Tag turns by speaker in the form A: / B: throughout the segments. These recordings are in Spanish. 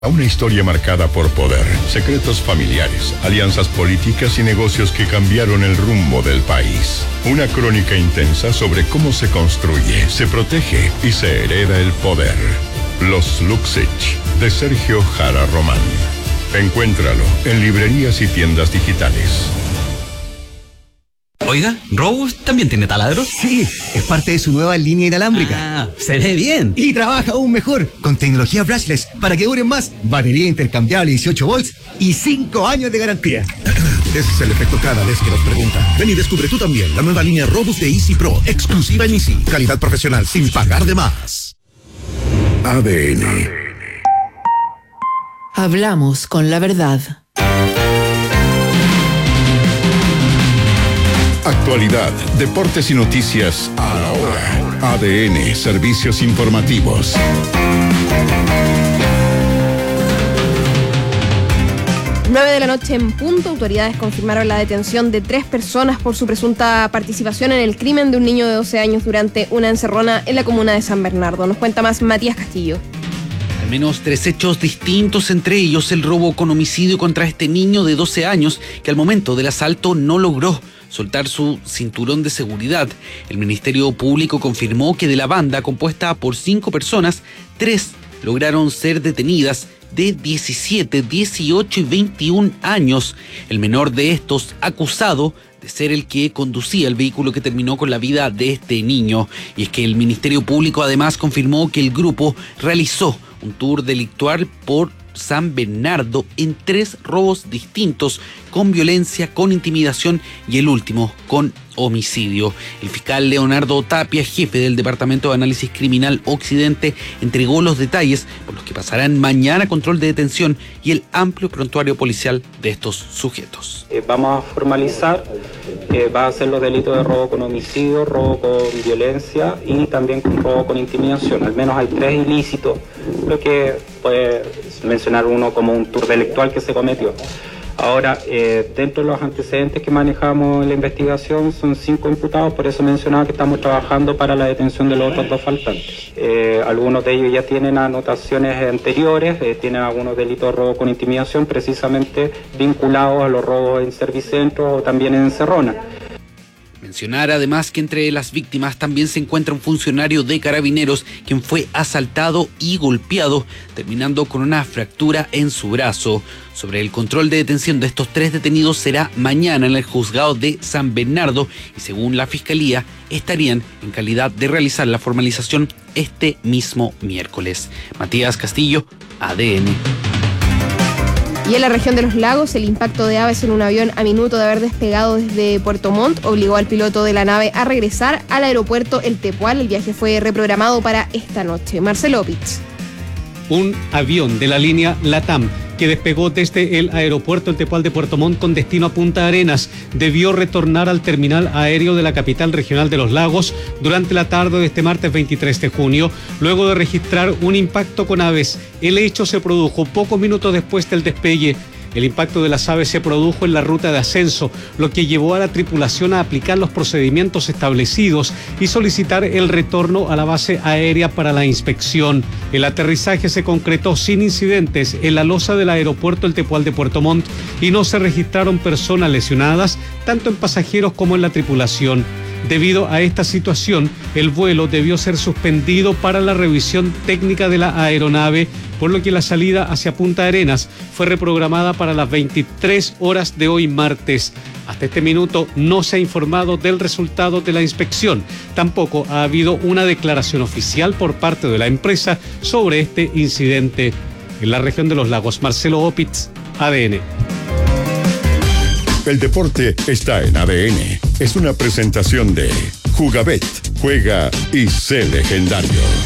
A: Una historia marcada por poder, secretos familiares, alianzas políticas y negocios que cambiaron el rumbo del país. Una crónica intensa sobre cómo se construye, se protege y se hereda el poder. Los Luxich, de Sergio Jara Román. Encuéntralo en librerías y tiendas digitales.
B: Oiga, ¿Robus también tiene taladros?
C: Sí, es parte de su nueva línea inalámbrica.
B: Se ve bien.
C: Y trabaja aún mejor, con tecnología brushless, para que duren más, batería intercambiable 18 volts y 5 años de garantía.
D: Ese es el efecto cada vez que nos pregunta. Ven y descubre tú también la nueva línea Robus de Easy Pro, exclusiva en Easy. Calidad profesional sin pagar de más.
A: ADN.
E: Hablamos con la verdad.
A: Actualidad, deportes y noticias a la hora. ADN, servicios informativos.
F: Nueve de la noche en punto, autoridades confirmaron la detención de 3 personas por su presunta participación en el crimen de un niño de 12 años durante una encerrona en la comuna de San Bernardo. Nos cuenta más Matías Castillo.
G: Al menos 3 hechos distintos, entre ellos el robo con homicidio contra este niño de 12 años que al momento del asalto no logró soltar su cinturón de seguridad. El Ministerio Público confirmó que de la banda, compuesta por 5 personas, 3 lograron ser detenidas, de 17, 18 y 21 años. El menor de estos, acusado de ser el que conducía el vehículo que terminó con la vida de este niño. Y es que el Ministerio Público además confirmó que el grupo realizó un tour delictual por San Bernardo en 3 robos distintos, con violencia, con intimidación y el último con homicidio. El fiscal Leonardo Tapia, jefe del Departamento de Análisis Criminal Occidente, entregó los detalles por los que pasarán mañana control de detención y el amplio prontuario policial de estos sujetos.
H: Vamos a formalizar, va a ser los delitos de robo con homicidio, robo con violencia y también con robo con intimidación. Al menos hay 3 ilícitos, lo que puede mencionar uno como un tour delictual que se cometió. Ahora, dentro de los antecedentes que manejamos en la investigación son 5 imputados, por eso mencionaba que estamos trabajando para la detención de los otros 2 faltantes. Algunos de ellos ya tienen anotaciones anteriores, tienen algunos delitos de robo con intimidación, precisamente vinculados a los robos en servicentros o también en encerrona.
G: Mencionar además que entre las víctimas también se encuentra un funcionario de Carabineros quien fue asaltado y golpeado, terminando con una fractura en su brazo. Sobre el control de detención de estos 3 detenidos será mañana en el juzgado de San Bernardo y según la Fiscalía estarían en calidad de realizar la formalización este mismo miércoles. Matías Castillo, ADN.
F: Y en la región de los lagos, el impacto de aves en un avión a minuto de haber despegado desde Puerto Montt obligó al piloto de la nave a regresar al aeropuerto El Tepual. El viaje fue reprogramado para esta noche. Marcelo Opitz.
I: Un avión de la línea LATAM que despegó desde el aeropuerto El Tepual de Puerto Montt con destino a Punta Arenas debió retornar al terminal aéreo de la capital regional de los lagos durante la tarde de este martes 23 de junio, luego de registrar un impacto con aves. El hecho se produjo pocos minutos después del despegue. El impacto de las aves se produjo en la ruta de ascenso, lo que llevó a la tripulación a aplicar los procedimientos establecidos y solicitar el retorno a la base aérea para la inspección. El aterrizaje se concretó sin incidentes en la losa del aeropuerto El Tepual de Puerto Montt y no se registraron personas lesionadas, tanto en pasajeros como en la tripulación. Debido a esta situación, el vuelo debió ser suspendido para la revisión técnica de la aeronave, por lo que la salida hacia Punta Arenas fue reprogramada para las 23 horas de hoy martes. Hasta este minuto no se ha informado del resultado de la inspección. Tampoco ha habido una declaración oficial por parte de la empresa sobre este incidente. En la región de los lagos, Marcelo Opitz, ADN.
A: El deporte está en ADN. Es una presentación de Jugabet. Juega y sé legendario.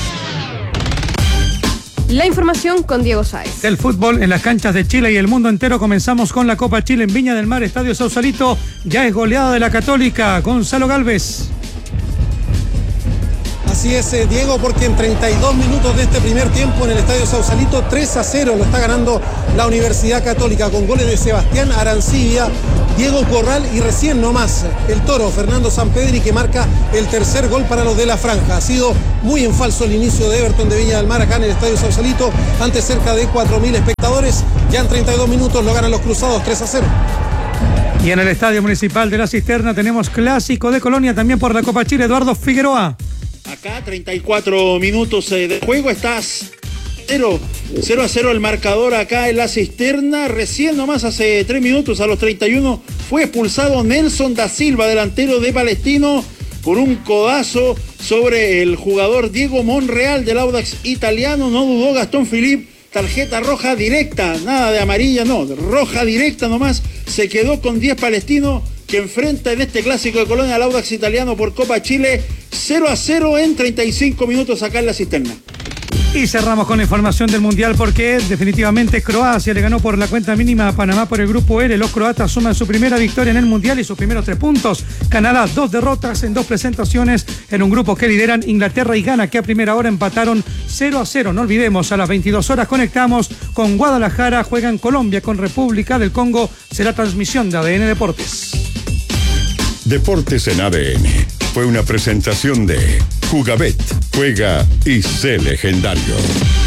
F: La información con Diego Sáez.
J: Del fútbol en las canchas de Chile y el mundo entero, comenzamos con la Copa Chile en Viña del Mar, Estadio Sausalito. Ya es goleada de la Católica. Gonzalo Gálvez.
K: Así es, Diego, porque en 32 minutos de este primer tiempo en el Estadio Sausalito, 3-0 lo está ganando la Universidad Católica con goles de Sebastián Arancibia, Diego Corral y recién nomás el Toro, Fernando Sampedri, que marca el tercer gol para los de la franja. Ha sido muy en falso el inicio de Everton de Viña del Mar acá en el Estadio Sausalito, ante cerca de 4.000 espectadores. Ya en 32 minutos lo ganan los Cruzados 3-0.
J: Y en el Estadio Municipal de La Cisterna tenemos clásico de Colonia también por la Copa Chile. Eduardo Figueroa.
L: Acá 34 minutos de juego, estás 0-0 el marcador acá en La Cisterna. Recién nomás hace 3 minutos, a los 31, fue expulsado Nelson da Silva, delantero de Palestino, por un codazo sobre el jugador Diego Monreal del Audax italiano. No dudó Gastón Philippe, tarjeta roja directa, nada de amarilla, no, roja directa nomás. Se quedó con 10 Palestino, que enfrenta en este clásico de Colonia al Audax italiano por Copa Chile. 0-0 en 35 minutos acá en La Cisterna.
J: Y cerramos con la información del Mundial, porque definitivamente Croacia le ganó por la cuenta mínima a Panamá por el Grupo L. Los croatas suman su primera victoria en el Mundial y sus primeros 3 puntos. Canadá, 2 derrotas en 2 presentaciones en un grupo que lideran Inglaterra y Ghana, que a primera hora empataron 0-0. No olvidemos, a las 22 horas conectamos con Guadalajara. Juegan Colombia con República del Congo. Será transmisión de ADN Deportes.
A: Deportes en ADN fue una presentación de Jugabet. Juega y sé legendario.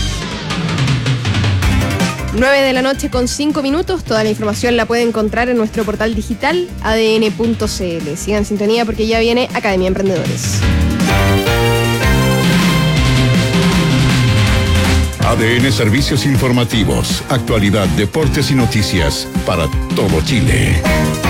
F: 9 de la noche con 5 minutos. Toda la información la puede encontrar en nuestro portal digital adn.cl. Sigan en sintonía porque ya viene Academia Emprendedores.
A: ADN Servicios Informativos, actualidad, deportes y noticias para todo Chile.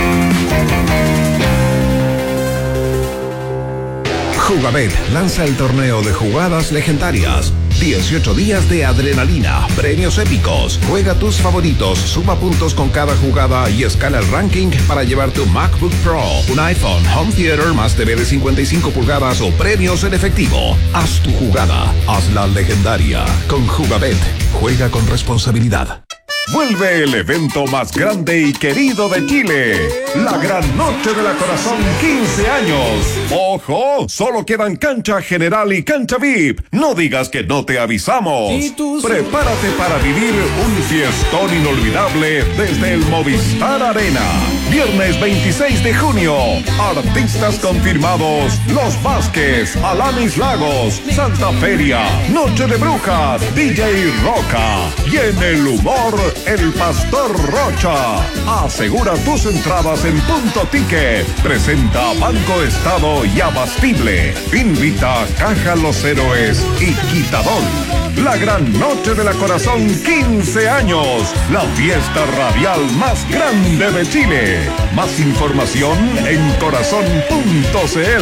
D: Jugabet lanza el torneo de jugadas legendarias. 18 días de adrenalina, premios épicos. Juega tus favoritos, suma puntos con cada jugada y escala el ranking para llevar tu MacBook Pro, un iPhone, Home Theater más TV de 55 pulgadas o premios en efectivo. Haz tu jugada, hazla legendaria. Con Jugabet, juega con responsabilidad.
M: Vuelve el evento más grande y querido de Chile, la Gran Noche de la Corazón 15 años. ¡Ojo! Solo quedan cancha general y cancha VIP. No digas que no te avisamos. Prepárate para vivir un fiestón inolvidable desde el Movistar Arena. Viernes 26 de junio. Artistas confirmados: Los Vázquez, Alanis Lagos, Santa Feria, Noche de Brujas, DJ Roca. Y en el humor, el Pastor Rocha. Asegura tus entradas en Punto Ticket. Presenta Banco Estado y Abastible. Invita Caja Los Héroes y Quitador. La Gran Noche de la Corazón 15 años. La fiesta radial más grande de Chile. Más información en corazón.cl.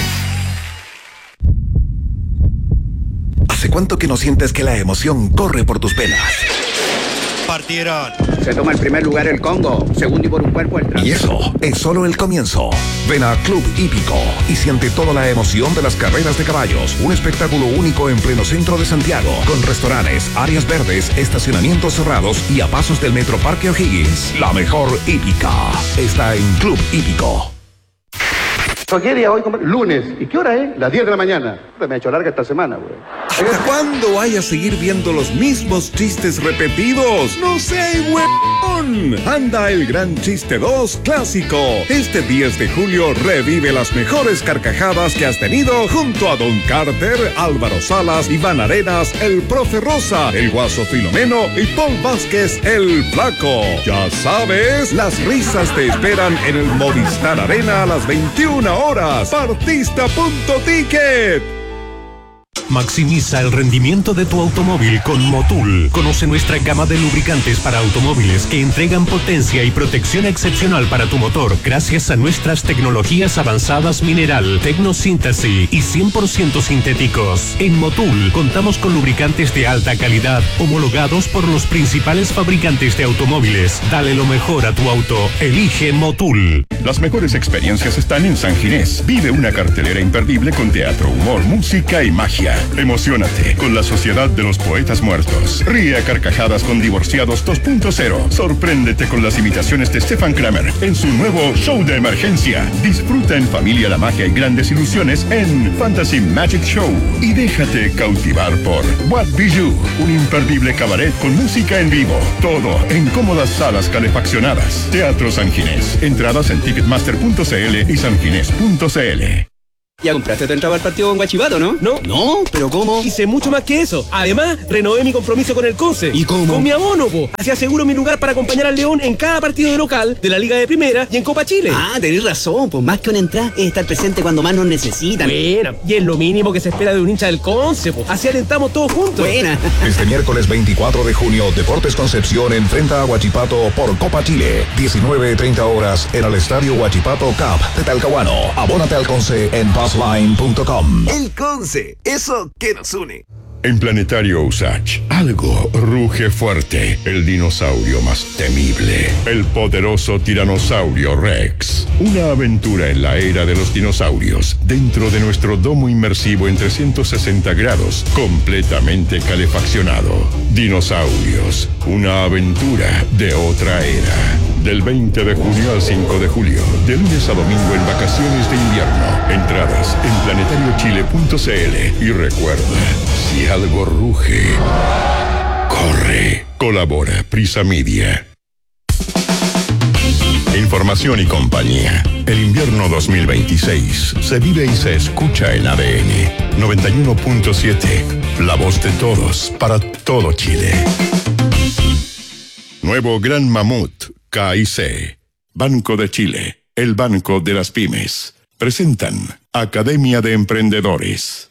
D: ¿Hace cuánto que no sientes que la emoción corre por tus venas?
N: Partieron. Se toma el primer lugar el Congo, segundo y por un cuerpo el
D: Y eso es solo el comienzo. Ven a Club Hípico y siente toda la emoción de las carreras de caballos. Un espectáculo único en pleno centro de Santiago, con restaurantes, áreas verdes, estacionamientos cerrados y a pasos del Metro Parque O'Higgins. La mejor hípica está en Club Hípico.
O: ¿Qué día hoy? Lunes. ¿Y qué hora es? Las 10 de la mañana. Me ha hecho larga esta semana, güey.
M: ¿Hasta cuándo vaya a seguir viendo los mismos chistes repetidos? ¡No sé, huevón! Anda el Gran Chiste 2 Clásico. Este 10 de julio revive las mejores carcajadas que has tenido junto a Don Carter, Álvaro Salas, Iván Arenas, el Profe Rosa, el Guaso Filomeno y Paul Vázquez, el Flaco. Ya sabes, las risas te esperan en el Movistar Arena a las 21 horas. Partista.ticket.
P: Maximiza el rendimiento de tu automóvil con Motul. Conoce nuestra gama de lubricantes para automóviles que entregan potencia y protección excepcional para tu motor gracias a nuestras tecnologías avanzadas mineral, tecnosíntesis y 100% sintéticos. En Motul contamos con lubricantes de alta calidad homologados por los principales fabricantes de automóviles. Dale lo mejor a tu auto. Elige Motul.
A: Las mejores experiencias están en San Ginés. Vive una cartelera imperdible con teatro, humor, música y magia. Emociónate con la Sociedad de los Poetas Muertos. Ríe a carcajadas con Divorciados 2.0. Sorpréndete con las imitaciones de Stefan Kramer en su nuevo show de emergencia. Disfruta en familia la magia y grandes ilusiones en Fantasy Magic Show. Y déjate cautivar por What Bijou, un imperdible cabaret con música en vivo. Todo en cómodas salas calefaccionadas. Teatro San Ginés. Entradas en ticketmaster.cl y sanginés.cl.
Q: Ya compraste tu entrada al partido con Guachipato, ¿no? No, pero ¿cómo?
R: Hice mucho más que eso. Además, renové mi compromiso con el CONCE.
Q: ¿Y cómo?
R: Con mi abono, po. Así aseguro mi lugar para acompañar al León en cada partido de local, de la Liga de Primera y en Copa Chile.
Q: Ah, tenés razón, pues más que una entrada es estar presente cuando más nos necesitan.
R: Buena, y es lo mínimo que se espera de un hincha del CONCE, po. Así alentamos todos juntos.
Q: Buena.
D: Este miércoles 24 de junio, Deportes Concepción enfrenta a Huachipato por Copa Chile. 19:30 horas en el Estadio Huachipato Cup de Talcahuano. Abónate al CONCE en passline.com.
S: El CONCE, eso que nos une.
A: En Planetario Usach, algo ruge fuerte. El dinosaurio más temible. El poderoso tiranosaurio Rex. Una aventura en la era de los dinosaurios. Dentro de nuestro domo inmersivo en 360 grados. Completamente calefaccionado. Dinosaurios. Una aventura de otra era. Del 20 de junio al 5 de julio. De lunes a domingo en vacaciones de invierno. Entradas en planetariochile.cl. Y recuerda, si algo ruge, corre. Colabora Prisa Media. Información y compañía. El invierno 2026 se vive y se escucha en ADN 91.7. La voz de todos para todo Chile. Nuevo Gran Mamut KIC. Banco de Chile. El Banco de las Pymes. Presentan Academia de Emprendedores.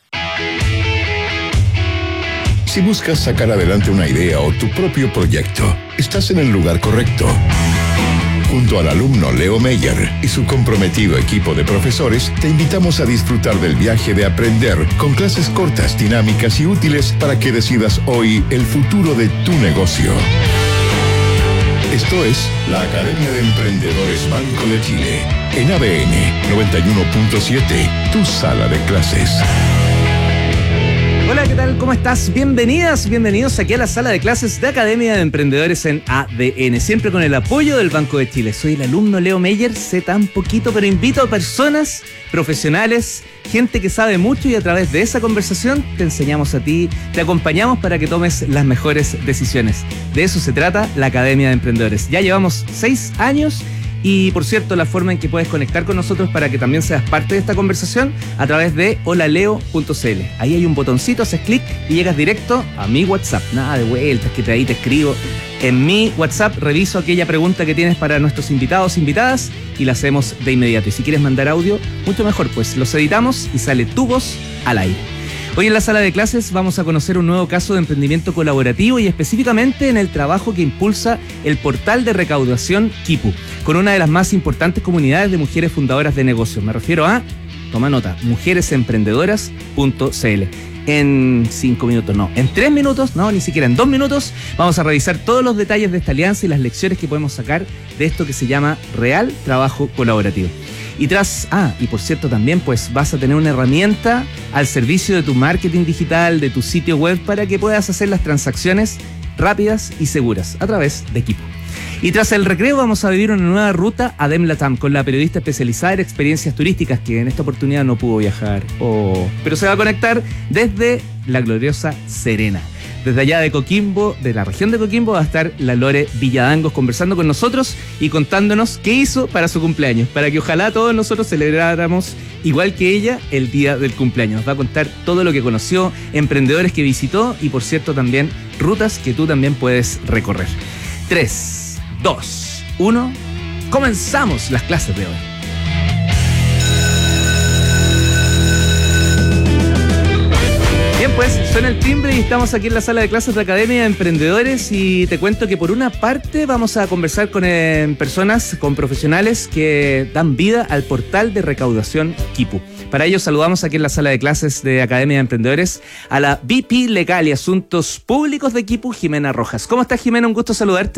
A: Si buscas sacar adelante una idea o tu propio proyecto, estás en el lugar correcto. Junto al alumno Leo Meyer y su comprometido equipo de profesores, te invitamos a disfrutar del viaje de aprender con clases cortas, dinámicas y útiles para que decidas hoy el futuro de tu negocio. Esto es la Academia de Emprendedores Banco de Chile, en ADN 91.7, tu sala de clases.
T: Hola, ¿qué tal? ¿Cómo estás? Bienvenidas, bienvenidos aquí a la sala de clases de Academia de Emprendedores en ADN, siempre con el apoyo del Banco de Chile. Soy el alumno Leo Meyer, sé tan poquito, pero invito a personas, profesionales, gente que sabe mucho, y a través de esa conversación te enseñamos a ti, te acompañamos para que tomes las mejores decisiones. De eso se trata la Academia de Emprendedores. Ya llevamos 6 años. Y por cierto, la forma en que puedes conectar con nosotros para que también seas parte de esta conversación a través de holaleo.cl. Ahí hay un botoncito, haces clic y llegas directo a mi WhatsApp. Nada de vueltas, que ahí te escribo. En mi WhatsApp reviso aquella pregunta que tienes para nuestros invitados, invitadas, y la hacemos de inmediato. Y si quieres mandar audio, mucho mejor, pues los editamos y sale tu voz al aire. Hoy en la sala de clases vamos a conocer un nuevo caso de emprendimiento colaborativo y específicamente en el trabajo que impulsa el portal de recaudación Kipu, con una de las más importantes comunidades de mujeres fundadoras de negocios. Me refiero a, toma nota, mujeresemprendedoras.cl. En 5 minutos, no, en 3 minutos, no, ni siquiera en 2 minutos, vamos a revisar todos los detalles de esta alianza y las lecciones que podemos sacar de esto que se llama Real Trabajo Colaborativo. Y y por cierto también pues vas a tener una herramienta al servicio de tu marketing digital, de tu sitio web, para que puedas hacer las transacciones rápidas y seguras a través de Kipu. Y tras el recreo vamos a vivir una nueva ruta a Dem Latam con la periodista especializada en experiencias turísticas, que en esta oportunidad no pudo viajar, pero se va a conectar desde la gloriosa Serena. Desde allá de Coquimbo, de la región de Coquimbo, va a estar la Lore Villadangos conversando con nosotros y contándonos qué hizo para su cumpleaños, para que ojalá todos nosotros celebráramos igual que ella el día del cumpleaños. Nos va a contar todo lo que conoció, emprendedores que visitó y, por cierto, también rutas que tú también puedes recorrer. 3, 2, 1, comenzamos las clases de hoy. Bien, pues suena el timbre y estamos aquí en la sala de clases de Academia de Emprendedores, y te cuento que por una parte vamos a conversar con personas, con profesionales que dan vida al portal de recaudación Kipu. Para ello saludamos aquí en la sala de clases de Academia de Emprendedores a la VP Legal y Asuntos Públicos de Kipu, Jimena Rojas. ¿Cómo estás, Jimena? Un gusto saludarte.
U: Muy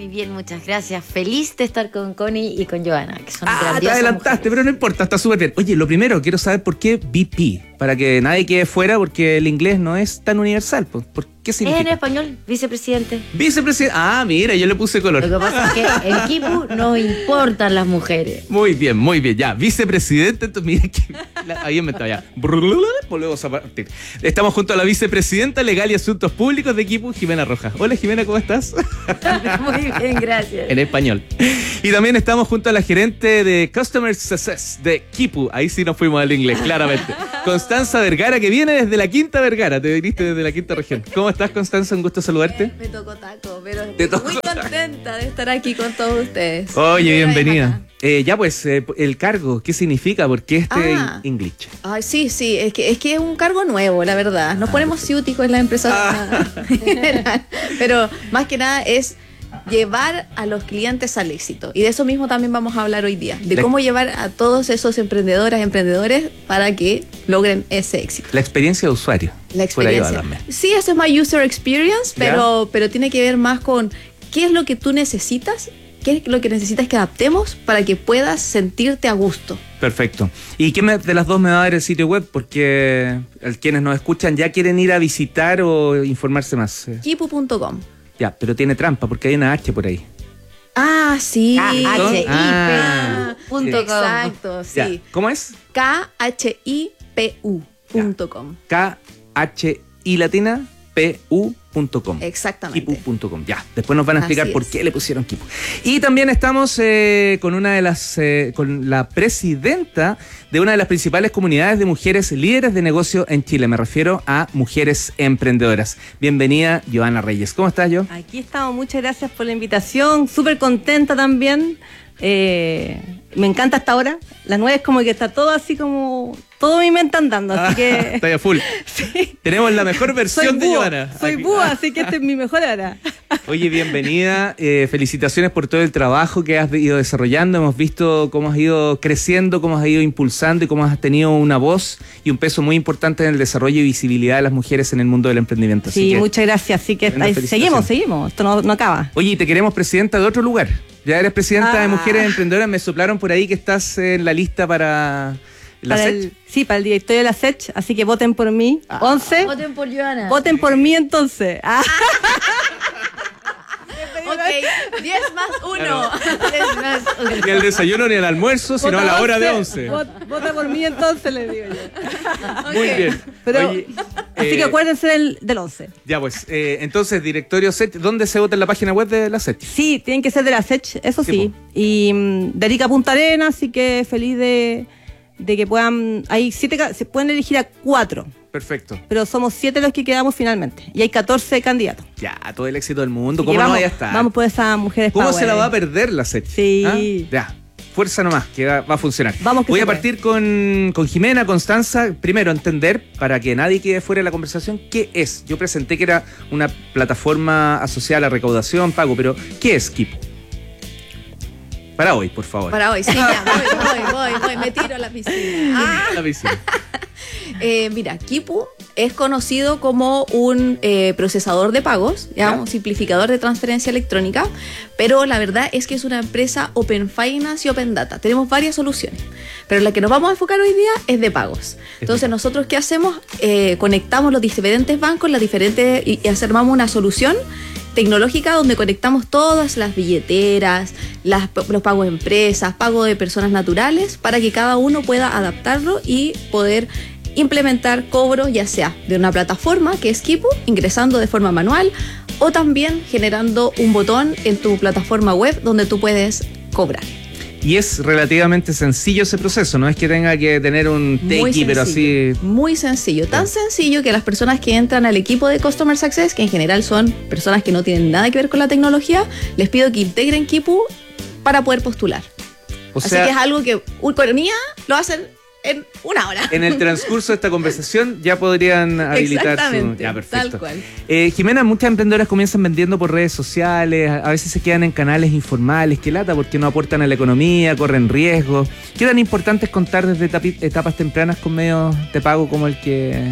U: Muy bien, muchas gracias. Feliz de estar con Connie y con Joana, que son grandiosas
T: te adelantaste,
U: mujeres.
T: pero no importa, está súper bien. Oye, lo primero, quiero saber por qué VP, para que nadie quede fuera, porque el inglés no es tan universal. ¿Por qué significa?
U: Es en español, vicepresidente.
T: Vicepresidente. Ah, mira, yo le puse color.
U: Lo que pasa es que en Kipu no importan las mujeres.
T: Muy bien, ya. Vicepresidente, entonces, mira que... Ahí inventado ya. Volvemos a partir. Estamos junto a la vicepresidenta Legal y Asuntos Públicos de Kipu, Jimena Rojas. Hola, Jimena, ¿cómo estás?
U: Muy bien, gracias.
T: En español. Y también estamos junto a la gerente de Customer Success de Kipu. Ahí sí nos fuimos al inglés, claramente. Constanza Vergara, que viene desde la Quinta Vergara. Te viniste desde la Quinta Región. ¿Cómo estás, Constanza? Un gusto saludarte.
V: Me tocó taco, pero estoy muy contenta de estar aquí con todos ustedes.
T: Oye, bienvenida. El cargo, ¿qué significa? ¿Por qué English?
V: Ay, sí, es que es un cargo nuevo, la verdad. Nos ponemos ciúticos en las empresas general, pero más que nada es llevar a los clientes al éxito. Y de eso mismo también vamos a hablar hoy día, de cómo llevar a todos esos emprendedores para que logren ese éxito.
T: La experiencia de usuario.
V: La experiencia. Sí, eso es más user experience, pero tiene que ver más con qué es lo que tú necesitas, qué es lo que necesitas que adaptemos para que puedas sentirte a gusto.
T: Perfecto. ¿Y qué de las dos me va a dar el sitio web? Porque quienes nos escuchan ya quieren ir a visitar o informarse más.
V: Kipu.com.
T: Ya, pero tiene trampa porque hay una H por ahí.
V: Ah, sí.
U: KHIPU.com.
V: Exacto, sí.
T: Ya. ¿Cómo es?
V: KHIPU.com.
T: KHI latina PU.com.
V: Exactamente.
T: Kipu.com. Ya, después nos van a explicar
V: Así
T: por
V: es.
T: qué le pusieron Kipu. Y también estamos con una de las con la presidenta de una de las principales comunidades de mujeres líderes de negocio en Chile. Me refiero a mujeres emprendedoras. Bienvenida, Joana Reyes. ¿Cómo estás, Jo?
W: Aquí estamos, muchas gracias por la invitación. Súper contenta también. Me encanta hasta ahora. Las 9 es como que está todo así como... Todo mi mente andando, así que...
T: Está ya full.
W: Sí.
T: Tenemos la mejor versión de Joana.
W: Soy búho, así que esta es mi mejor hora.
T: Oye, bienvenida. Felicitaciones por todo el trabajo que has ido desarrollando. Hemos visto cómo has ido creciendo, cómo has ido impulsando y cómo has tenido una voz y un peso muy importante en el desarrollo y visibilidad de las mujeres en el mundo del emprendimiento.
W: Sí, muchas gracias. Así que seguimos. Esto no acaba.
T: Oye, y te queremos presidenta de otro lugar. Ya eres presidenta de Mujeres Emprendedoras. Me soplaron por ahí que estás en la lista para...
W: para el directorio de la SECH, así que voten por mí. 11.
U: Voten por Joana.
W: Voten por mí entonces.
V: Ok, 10 más 1.
T: Ni el desayuno ni el almuerzo, sino a la hora de 11.
W: Vota por mí entonces, le digo yo.
T: Muy bien.
W: Pero,
T: oye,
W: así que acuérdense del 11.
T: Ya pues, entonces, directorio SECH, ¿dónde se vota en la página web de la SECH?
W: Sí, tienen que ser de la SECH, eso sí. Y de Arica a Punta Arenas, así que feliz de que puedan... Hay 7, se pueden elegir a 4.
T: Perfecto.
W: Pero somos 7 los que quedamos finalmente. Y hay 14 candidatos.
T: Ya, todo el éxito del mundo.
W: Así
T: ¿Cómo
W: vamos,
T: no vaya a estar?
W: Vamos por esas mujeres
T: ¿Cómo
W: power.
T: se la va a perder la SECH?
W: Sí.
T: ¿Ah? Ya, fuerza nomás, que va a funcionar.
W: Vamos que
T: voy
W: se
T: a partir con Jimena, Constanza. Primero, entender, para que nadie quede fuera de la conversación, ¿qué es? Yo presenté que era una plataforma asociada a la recaudación, pago, pero ¿qué es Kipu? Para hoy, por favor.
V: Para hoy, sí, ya, voy, me tiro a la piscina.
T: La piscina.
V: Mira, Kipu es conocido como un procesador de pagos, un simplificador de transferencia electrónica, pero la verdad es que es una empresa Open Finance y Open Data. Tenemos varias soluciones, pero la que nos vamos a enfocar hoy día es de pagos. Entonces, nosotros, ¿qué hacemos? Conectamos los diferentes bancos, y armamos una solución tecnológica donde conectamos todas las billeteras, los pagos de empresas, pagos de personas naturales, para que cada uno pueda adaptarlo y poder implementar cobros, ya sea de una plataforma que es Kipu, ingresando de forma manual, o también generando un botón en tu plataforma web donde tú puedes cobrar.
T: Y es relativamente sencillo ese proceso, no es que tenga que tener un tequi, pero así...
V: Muy sencillo, tan sencillo que las personas que entran al equipo de Customer Success, que en general son personas que no tienen nada que ver con la tecnología, les pido que integren Kipu para poder postular. Así que es algo que Ucronía lo hacen en una hora.
T: En el transcurso de esta conversación ya podrían habilitar su... Ya, perfecto.
V: Tal cual.
T: Jimena, muchas emprendedoras comienzan vendiendo por redes sociales, a veces se quedan en canales informales, qué lata, porque no aportan a la economía, corren riesgos. ¿Qué tan importante es contar desde etapas tempranas con medios de pago como el que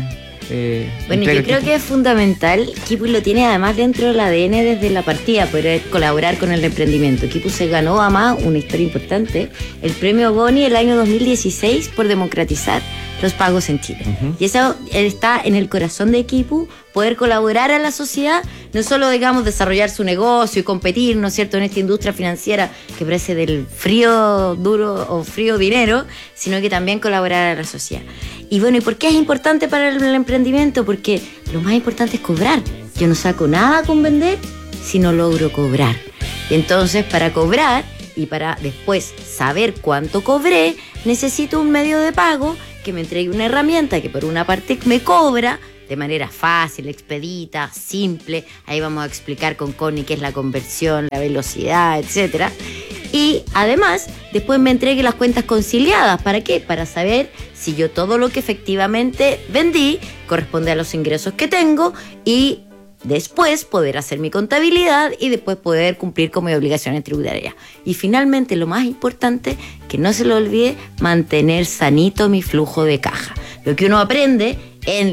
U: Bueno, yo creo que es fundamental. Kipu lo tiene además dentro del ADN desde la partida, poder colaborar con el emprendimiento. Kipu se ganó, además, una historia importante, el premio Boni el año 2016 por democratizar los pagos en Chile. Y eso está en el corazón de Kipu, poder colaborar a la sociedad, no solo, digamos, desarrollar su negocio y competir, ¿no es cierto?, en esta industria financiera que parece del frío duro o frío dinero, sino que también colaborar a la sociedad. Y bueno, ¿y por qué es importante para el emprendimiento? Porque lo más importante es cobrar. Yo no saco nada con vender si no logro cobrar. Y entonces, para cobrar y para después saber cuánto cobré, necesito un medio de pago que me entregue una herramienta que por una parte me cobra de manera fácil, expedita, simple. Ahí vamos a explicar con Connie qué es la conversión, la velocidad, etcétera. Y además, después me entregue las cuentas conciliadas. ¿Para qué? Para saber si yo todo lo que efectivamente vendí corresponde a los ingresos que tengo y después poder hacer mi contabilidad y después poder cumplir con mis obligaciones tributarias. Y finalmente, lo más importante, que no se lo olvide, mantener sanito mi flujo de caja. Lo que uno aprende en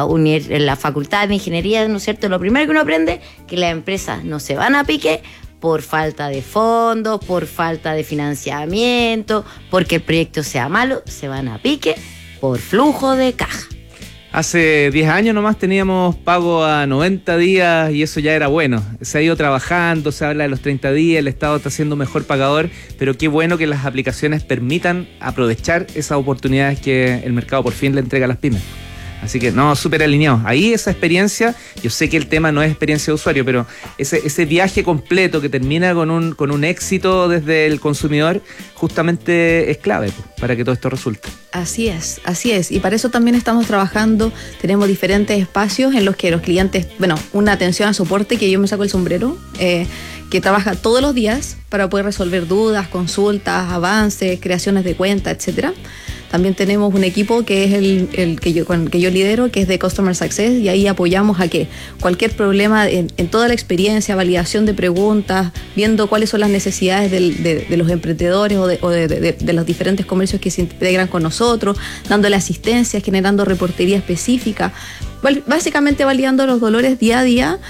U: la facultad de ingeniería, ¿no es cierto? Lo primero que uno aprende, que las empresas no se van a pique por falta de fondos, por falta de financiamiento, porque el proyecto sea malo, se van a pique por flujo de caja.
T: Hace 10 años nomás teníamos pago a 90 días y eso ya era bueno. Se ha ido trabajando, se habla de los 30 días, el Estado está siendo mejor pagador, pero qué bueno que las aplicaciones permitan aprovechar esas oportunidades que el mercado por fin le entrega a las pymes. Así que, no, súper alineados. Ahí esa experiencia, yo sé que el tema no es experiencia de usuario, pero ese viaje completo que termina con un éxito desde el consumidor, justamente es clave para que todo esto resulte.
V: Así es. Y para eso también estamos trabajando. Tenemos diferentes espacios en los que los clientes, una atención a soporte, que yo me saco el sombrero, que trabaja todos los días para poder resolver dudas, consultas, avances, creaciones de cuenta, etcétera. También tenemos un equipo que es el que yo lidero, que es de Customer Success, y ahí apoyamos a que cualquier problema en toda la experiencia, validación de preguntas, viendo cuáles son las necesidades de los emprendedores o de los diferentes comercios que se integran con nosotros, dándole asistencia, generando reportería específica, básicamente validando los dolores día a día,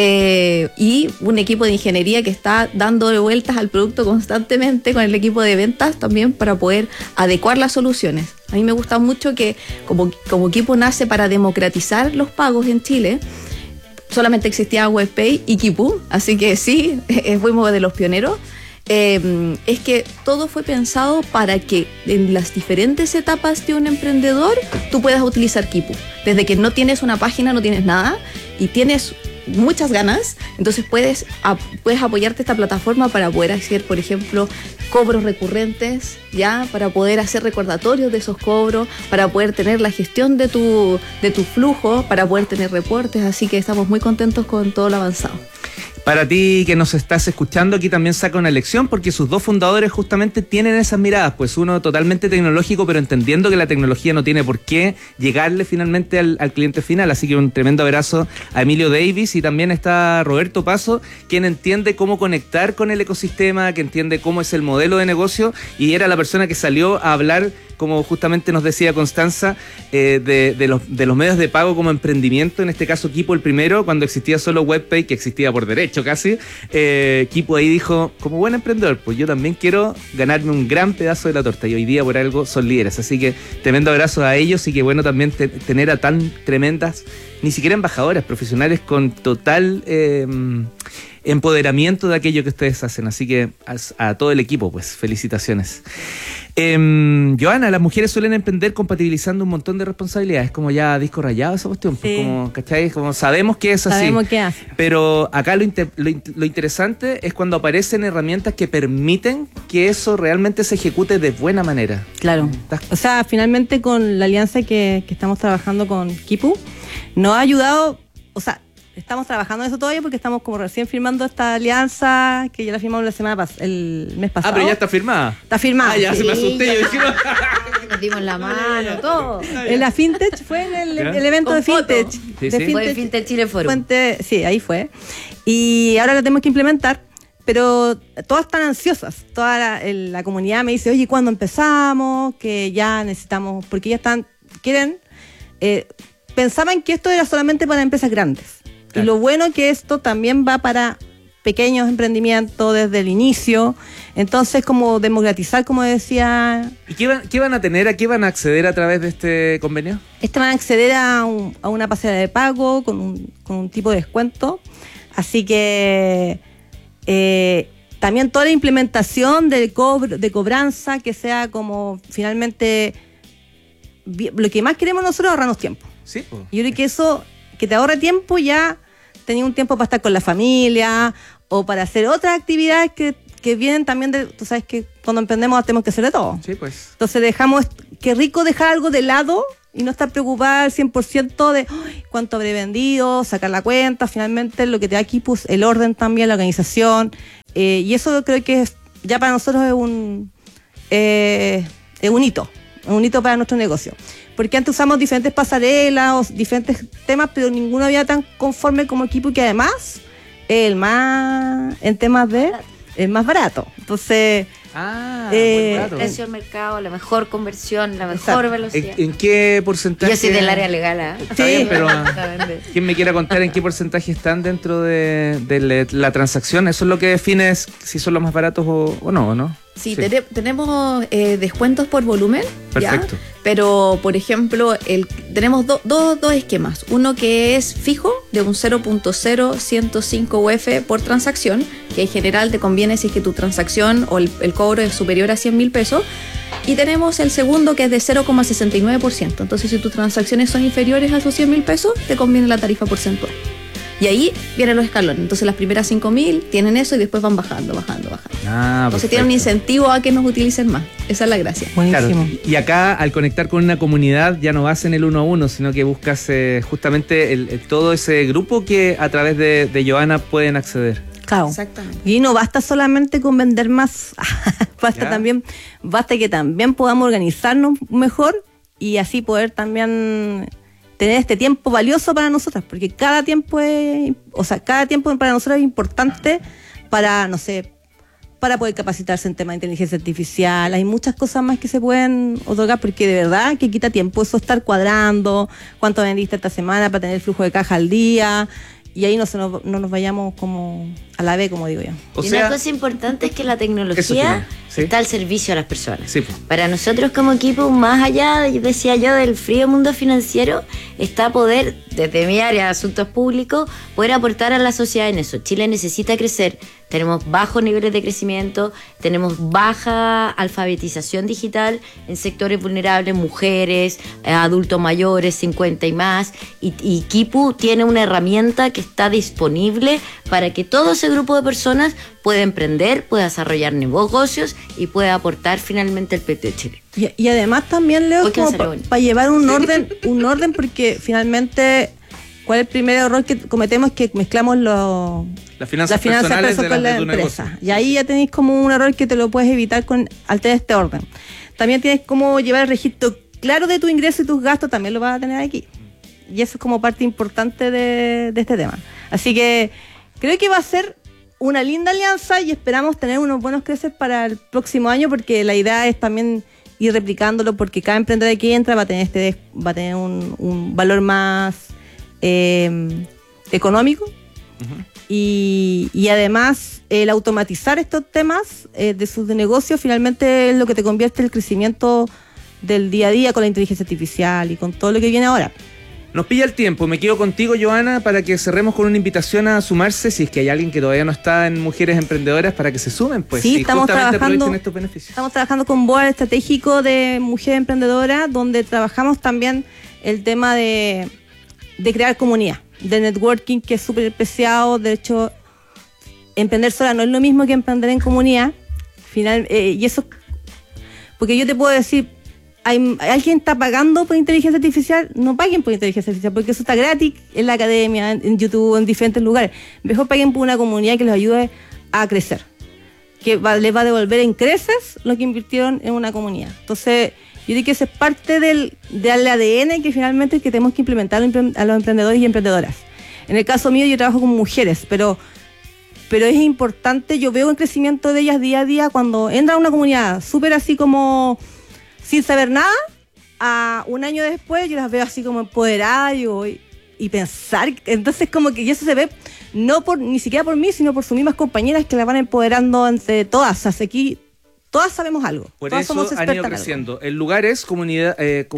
V: y un equipo de ingeniería que está dando vueltas al producto constantemente con el equipo de ventas también para poder adecuar las soluciones. A mí me gusta mucho que como equipo nace para democratizar los pagos en Chile. Solamente existía WebPay y Kipu, así que sí, fuimos de los pioneros. Es que todo fue pensado para que en las diferentes etapas de un emprendedor tú puedas utilizar Kipu. Desde que no tienes una página, no tienes nada y tienes muchas ganas, entonces puedes apoyarte esta plataforma para poder hacer, por ejemplo, cobros recurrentes, ya, para poder hacer recordatorios de esos cobros, para poder tener la gestión de tu flujo, para poder tener reportes, así que estamos muy contentos con todo lo avanzado.
T: Para ti que nos estás escuchando, aquí también saca una lección porque sus dos fundadores justamente tienen esas miradas, pues uno totalmente tecnológico, pero entendiendo que la tecnología no tiene por qué llegarle finalmente al cliente final, así que un tremendo abrazo a Emilio Davis, y también está Roberto Paso, quien entiende cómo conectar con el ecosistema, que entiende cómo es el modelo de negocio, y era la persona que salió a hablar, como justamente nos decía Constanza, de los medios de pago como emprendimiento, en este caso Kipu el primero, cuando existía solo WebPay, que existía por derecho casi. Kipu ahí dijo, como buen emprendedor, pues yo también quiero ganarme un gran pedazo de la torta, y hoy día por algo son líderes, así que tremendo abrazo a ellos, y que bueno también tener a tan tremendas, ni siquiera embajadoras, profesionales con total empoderamiento de aquello que ustedes hacen, así que a todo el equipo, pues felicitaciones. Joana, las mujeres suelen emprender compatibilizando un montón de responsabilidades, como ya disco rayado esa cuestión, pues,
W: Sí.
T: como, ¿cachai? Como sabemos que es así.
W: Sabemos qué hace.
T: Pero acá lo interesante es cuando aparecen herramientas que permiten que eso realmente se ejecute de buena manera.
W: Claro. O sea, finalmente con la alianza que estamos trabajando con Kipu, nos ha ayudado, o sea, estamos trabajando en eso todavía porque estamos como recién firmando esta alianza que ya la firmamos el mes pasado.
T: Ah, pero ya está firmada.
W: Está firmada.
T: Ah, ya,
W: sí.
T: se me asusté. Yo dije,
U: Nos dimos la mano, todo.
W: En la Fintech fue en el evento
U: Con
W: de Fintech.
U: foto.
T: Sí,
W: de
T: sí.
U: Fue en Fintech Chile Forum.
W: Sí, ahí fue. Y ahora lo tenemos que implementar, pero todas están ansiosas. Toda la comunidad me dice, oye, ¿cuándo empezamos? Que ya necesitamos, porque ya quieren pensaban que esto era solamente para empresas grandes.
T: Claro.
W: Y lo bueno que esto también va para pequeños emprendimientos desde el inicio. Entonces, como democratizar, como decía.
T: ¿Y qué van a tener? ¿A qué van a acceder a través de este convenio?
W: Van a acceder a una pasarela de pago con un tipo de descuento. Así que también toda la implementación de cobranza, que sea como finalmente lo que más queremos nosotros, ahorrarnos tiempo.
T: Sí.
W: Yo creo que eso, que te ahorre tiempo, ya tenía un tiempo para estar con la familia o para hacer otras actividades que vienen también de, tú sabes que cuando emprendemos tenemos que hacer de todo.
T: Sí, pues.
W: Entonces qué rico dejar algo de lado y no estar preocupada al 100% de cuánto habré vendido, sacar la cuenta. Finalmente lo que te da aquí, pues el orden también, la organización. Y eso creo que ya para nosotros es un hito para nuestro negocio. Porque antes usamos diferentes pasarelas o diferentes temas, pero ninguno había tan conforme como Equipo, que además el más barato. Entonces,
U: precio del mercado, la mejor conversión, la mejor velocidad.
T: ¿En qué porcentaje?
U: Yo soy del área legal, ¿eh?
T: Está bien, pero ¿quién me quiera contar en qué porcentaje están dentro de la transacción? Eso es lo que define si son los más baratos o no.
V: Sí, tenemos descuentos por volumen.
T: Perfecto.
V: ¿Ya? Pero, por ejemplo, tenemos dos esquemas. Uno que es fijo, de un 0.0105 UF por transacción, que en general te conviene si es que tu transacción o el cobro es superior a 100.000 pesos. Y tenemos el segundo, que es de 0,69%. Entonces, si tus transacciones son inferiores a esos 100.000 pesos, te conviene la tarifa porcentual. Y ahí vienen los escalones. Entonces las primeras 5.000 tienen eso y después van bajando. Entonces tienen un incentivo a que nos utilicen más. Esa es la gracia.
W: Buenísimo.
T: Claro, y acá, al conectar con una comunidad, ya no vas en el 1 a 1, sino que buscas justamente todo ese grupo que a través de Joana pueden acceder.
W: Claro.
V: Exactamente.
W: Y no basta solamente con vender más, basta que también podamos organizarnos mejor y así poder también tener este tiempo valioso para nosotras, porque cada tiempo para nosotros es importante para, no sé, para poder capacitarse en temas de inteligencia artificial. Hay muchas cosas más que se pueden otorgar, porque de verdad que quita tiempo eso, estar cuadrando cuánto vendiste esta semana para tener el flujo de caja al día, y ahí no nos vayamos como a la B, como digo yo.
U: Una cosa importante es que la tecnología está al servicio de las personas. Sí. Para nosotros como equipo, más allá, decía yo, del frío mundo financiero, está poder, desde mi área de asuntos públicos, poder aportar a la sociedad en eso. Chile necesita crecer. Tenemos bajos niveles de crecimiento, tenemos baja alfabetización digital en sectores vulnerables, mujeres, adultos mayores, 50 y más, y Kipu tiene una herramienta que está disponible para que todo ese grupo de personas pueda emprender, pueda desarrollar negocios y pueda aportar finalmente el PIB de Chile.
W: Y además también, Leo, para llevar un orden, porque finalmente, ¿cuál es el primer error que cometemos? Es que mezclamos las finanzas personales con la empresa. Y ahí ya tenéis como un error que te lo puedes evitar al tener este orden. También tienes como llevar el registro claro de tu ingreso y tus gastos, también lo vas a tener aquí. Y eso es como parte importante de este tema. Así que creo que va a ser una linda alianza y esperamos tener unos buenos creces para el próximo año, porque la idea es también ir replicándolo, porque cada emprendedor que entra va a tener un valor más económico. Uh-huh. Y además el automatizar estos temas de sus negocios finalmente es lo que te convierte en el crecimiento del día a día con la inteligencia artificial y con todo lo que viene ahora.
T: Nos pilla el tiempo, me quedo contigo, Joana, para que cerremos con una invitación a sumarse, si es que hay alguien que todavía no está en Mujeres Emprendedoras, para que se sumen, pues,
W: sí,
T: y justamente aprovechen estos beneficios.
W: Estamos trabajando con board estratégico de Mujeres Emprendedoras, donde trabajamos también el tema de crear comunidad, de networking, que es súper especial. De hecho, emprender sola no es lo mismo que emprender en comunidad. Y eso, porque yo te puedo decir, ¿alguien está pagando por inteligencia artificial? No paguen por inteligencia artificial, porque eso está gratis en la academia, en YouTube, en diferentes lugares. Mejor paguen por una comunidad que les ayude a crecer, que les va a devolver en creces lo que invirtieron en una comunidad. Entonces, yo diría que eso es parte del ADN que finalmente es que tenemos que implementar a los emprendedores y emprendedoras. En el caso mío, yo trabajo con mujeres, pero es importante, yo veo el crecimiento de ellas día a día cuando entran a una comunidad súper así como sin saber nada, a un año después yo las veo así como empoderadas y pensar, entonces como que eso se ve ni siquiera por mí, sino por sus mismas compañeras que las van empoderando entre todas. O sea, aquí todas sabemos algo.
T: Por
W: todas
T: eso
W: somos
T: han ido creciendo. El lugar es comunidad...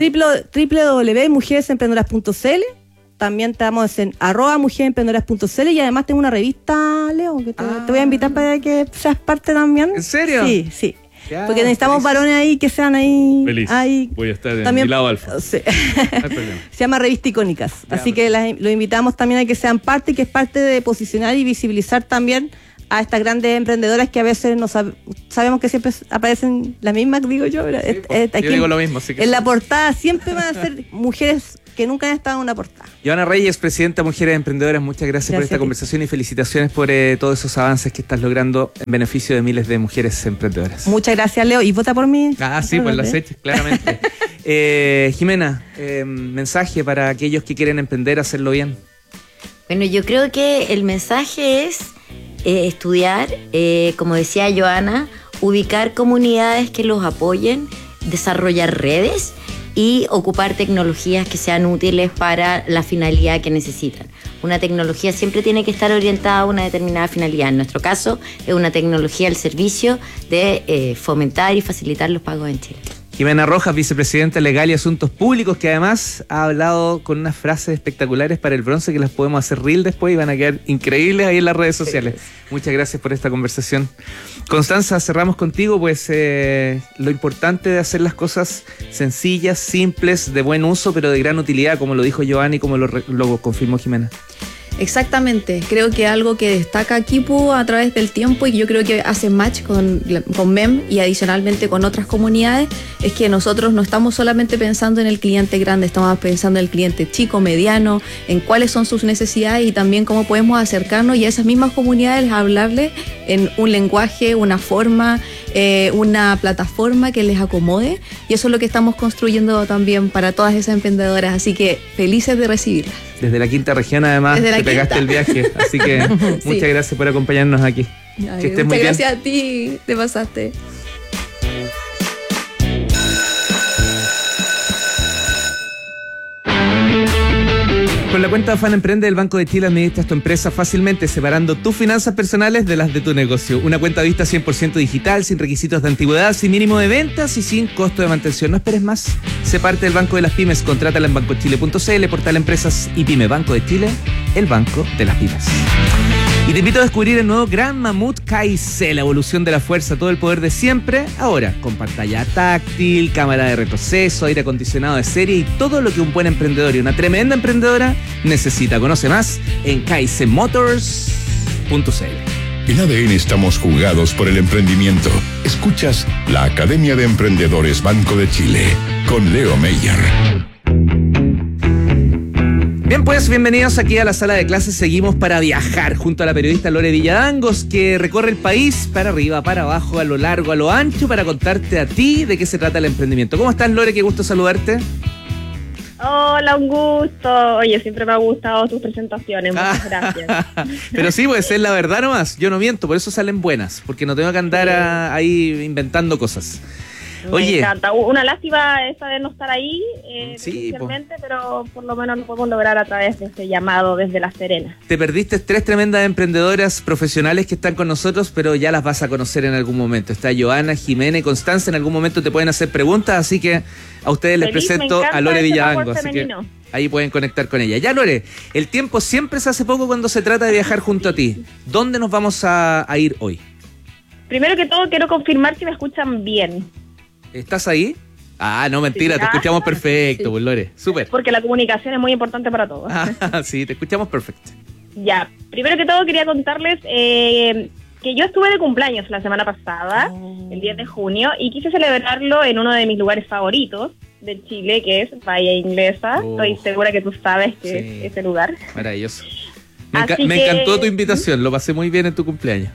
W: www.mujeresemprendedoras.cl. También estamos en @mujeresemprendedoras.cl y además tengo una revista, Leo, que te voy a invitar para que seas parte también.
T: ¿En serio?
W: Sí. Ya, porque necesitamos varones ahí que sean ahí.
T: Feliz.
W: Ahí
T: voy a estar
W: también,
T: en mi lado alfa.
W: Sí.
T: No hay problema.
W: Se llama Revista Icónicas.
T: Ya,
W: así que los invitamos también a que sean parte, que es parte de posicionar y visibilizar también a estas grandes emprendedoras que a veces no sabemos que siempre aparecen las mismas, digo yo. Pero
T: yo digo lo mismo. Así que
W: en la portada siempre van a ser mujeres que nunca han estado en una portada.
T: Joana Reyes, presidenta de Mujeres Emprendedoras, muchas gracias por esta conversación y felicitaciones por todos esos avances que estás logrando en beneficio de miles de mujeres emprendedoras.
W: Muchas gracias, Leo. Y vota por mí.
T: Sí, pues lo has hecho, claramente. Jimena, mensaje para aquellos que quieren emprender, hacerlo bien.
U: Bueno, yo creo que el mensaje es estudiar, como decía Joana, ubicar comunidades que los apoyen, desarrollar redes y ocupar tecnologías que sean útiles para la finalidad que necesitan. Una tecnología siempre tiene que estar orientada a una determinada finalidad. En nuestro caso, es una tecnología al servicio de fomentar y facilitar los pagos en Chile.
T: Jimena Rojas, vicepresidenta Legal y Asuntos Públicos, que además ha hablado con unas frases espectaculares para el bronce que las podemos hacer reel después y van a quedar increíbles ahí en las redes sociales. Muchas gracias por esta conversación. Constanza, cerramos contigo, pues lo importante de hacer las cosas sencillas, simples, de buen uso, pero de gran utilidad, como lo dijo Joana y como lo confirmó Jimena.
V: Exactamente, creo que algo que destaca Kipu a través del tiempo y que yo creo que hace match con MEM y adicionalmente con otras comunidades es que nosotros no estamos solamente pensando en el cliente grande, estamos pensando en el cliente chico, mediano, en cuáles son sus necesidades y también cómo podemos acercarnos y a esas mismas comunidades hablarles en un lenguaje, una forma, una plataforma que les acomode y eso es lo que estamos construyendo también para todas esas emprendedoras, así que felices de recibirlas.
T: Desde la quinta región además te pegaste el viaje, así que sí. Muchas gracias por acompañarnos aquí.
V: Ay, que estés muy bien. Muchas gracias a ti, te pasaste.
T: Con la cuenta Afán Emprende del Banco de Chile administras tu empresa fácilmente, separando tus finanzas personales de las de tu negocio. Una cuenta vista 100% digital, sin requisitos de antigüedad, sin mínimo de ventas y sin costo de mantención. No esperes más. Sé parte del Banco de las Pymes. Contrátala en bancochile.cl, portal Empresas y Pyme. Banco de Chile, el Banco de las Pymes. Y te invito a descubrir el nuevo Gran Mamut KIC, la evolución de la fuerza, todo el poder de siempre, ahora con pantalla táctil, cámara de retroceso, aire acondicionado de serie y todo lo que un buen emprendedor y una tremenda emprendedora necesita. Conoce más en kicmotors.cl.
A: En ADN estamos jugados por el emprendimiento. Escuchas la Academia de Emprendedores Banco de Chile con Leo Meyer.
T: Bien, pues bienvenidos aquí a la sala de clases. Seguimos para viajar junto a la periodista Lore Villadangos, que recorre el país para arriba, para abajo, a lo largo, a lo ancho, para contarte a ti de qué se trata el emprendimiento. ¿Cómo estás, Lore? Qué gusto saludarte.
B: Hola, un gusto. Oye, siempre me han gustado tus presentaciones. Muchas gracias.
T: Pero sí, pues es la verdad nomás. Yo no miento, por eso salen buenas, porque no tengo que andar ahí inventando cosas. Oye,
B: me encanta. Una lástima esta de no estar ahí presencialmente, pero por lo menos lo podemos lograr a través de este llamado desde La Serena.
T: Te perdiste 3 tremendas emprendedoras profesionales que están con nosotros, pero ya las vas a conocer en algún momento. Está Joana, Jimena y Constanza. En algún momento te pueden hacer preguntas, así que a ustedes les presento a Lore Villadangos. Así que ahí pueden conectar con ella. Ya, Lore, el tiempo siempre se hace poco cuando se trata de viajar junto a ti. ¿Dónde nos vamos a ir hoy?
B: Primero que todo, quiero confirmar si me escuchan bien.
T: ¿Estás ahí? Ah, no, mentira,
B: sí,
T: te escuchamos perfecto, pues, Lore. Súper.
B: Porque la comunicación es muy importante para todos.
T: Sí, te escuchamos perfecto.
B: Ya, primero que todo quería contarles que yo estuve de cumpleaños la semana pasada, el 10 de junio, y quise celebrarlo en uno de mis lugares favoritos de Chile, que es Bahía Inglesa. Estoy segura que tú sabes que es ese lugar.
T: Maravilloso. Me encantó tu invitación, lo pasé muy bien en tu cumpleaños.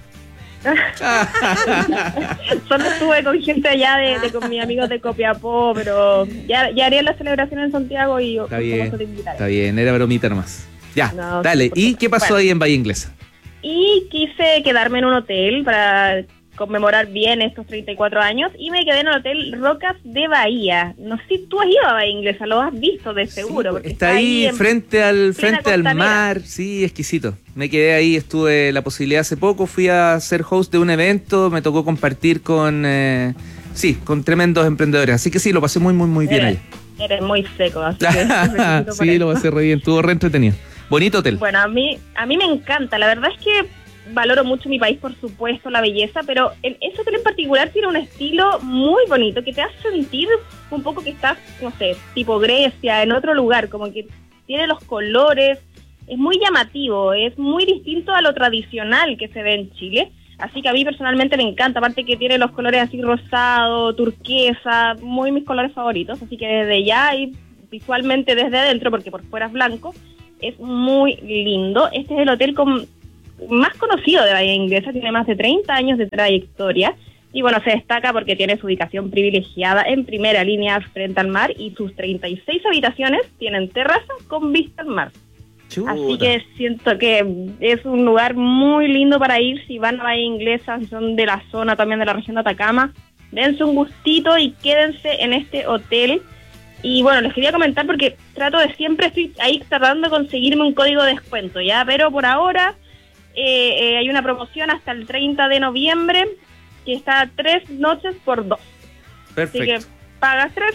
B: Solo estuve con gente allá con mis amigos de Copiapó, pero ya haría la celebración en Santiago y
T: está bien, era bromita nomás. Ya, no, dale. ¿Y qué pasó ahí en Bahía Inglesa?
B: Y quise quedarme en un hotel para conmemorar bien estos 34 años y me quedé en el Hotel Rocas de Bahía. No sé si tú has ido a Bahía Inglesa, lo has visto de seguro.
T: Sí,
B: porque
T: está ahí frente al mar, sí, exquisito. Me quedé ahí, estuve la posibilidad hace poco, fui a ser host de un evento, me tocó compartir con tremendos emprendedores, así que sí, lo pasé muy bien ahí.
B: Eres muy seco, así que
T: sí, lo pasé re bien, estuvo re entretenido. Bonito hotel.
B: Bueno, a mí me encanta, la verdad es que valoro mucho mi país, por supuesto, la belleza, pero ese hotel en particular tiene un estilo muy bonito que te hace sentir un poco que estás, no sé, tipo Grecia, en otro lugar, como que tiene los colores, es muy llamativo, es muy distinto a lo tradicional que se ve en Chile, así que a mí personalmente me encanta, aparte que tiene los colores así rosado, turquesa, muy mis colores favoritos, así que desde ya y visualmente desde adentro, porque por fuera es blanco, es muy lindo. Este es el hotel más conocido de Bahía Inglesa, tiene más de 30 años de trayectoria y bueno, se destaca porque tiene su ubicación privilegiada en primera línea frente al mar y sus 36 habitaciones tienen terraza con vista al mar. Chuta. Así que siento que es un lugar muy lindo para ir si van a Bahía Inglesa, si son de la zona también de la región de Atacama, dense un gustito y quédense en este hotel. Y bueno, les quería comentar porque estoy ahí tratando de conseguirme un código de descuento, ¿ya? Pero por ahora hay una promoción hasta el 30 de noviembre que está a 3 noches por 2.
T: Perfecto.
B: Así que pagas 3,